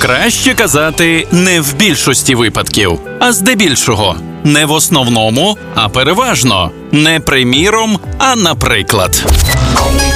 Краще казати не в більшості випадків, а здебільшого. Не в основному, а переважно. Не приміром, а наприклад.